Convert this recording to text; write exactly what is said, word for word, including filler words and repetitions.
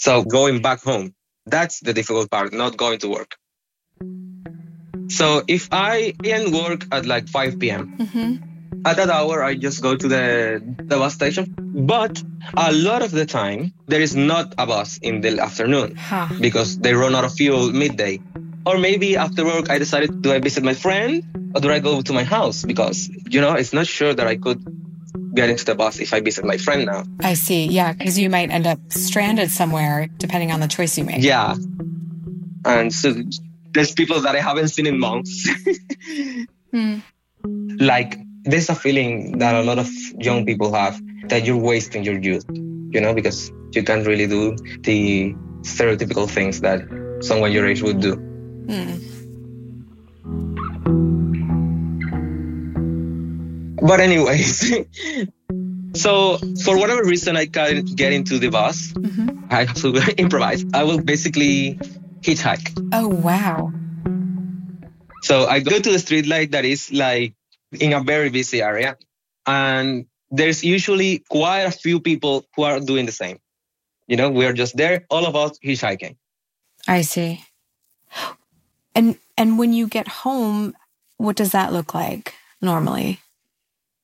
So going back home, that's the difficult part, not going to work. So if I end work at like five p.m., Mm-hmm. at that hour, I just go to the, the bus station. But a lot of the time, there is not a bus in the afternoon Huh. because they run out of fuel midday. Or maybe after work, I decided, do I visit my friend or do I go to my house? Because, you know, it's not sure that I could get into the bus if I visit my friend now. I see. Yeah, because you might end up stranded somewhere depending on the choice you make. Yeah. And so there's people that I haven't seen in months. Hmm. Like, there's a feeling that a lot of young people have that you're wasting your youth, you know, because you can't really do the stereotypical things that someone your age would do. Hmm. But anyways, so for whatever reason I can't get into the bus, Mm-hmm. I have to improvise. I will basically hitchhike. Oh, wow. So I go to the street light that is like in a very busy area. And there's usually quite a few people who are doing the same. You know, we are just there, all of us hitchhiking. I see. And and when you get home, what does that look like normally?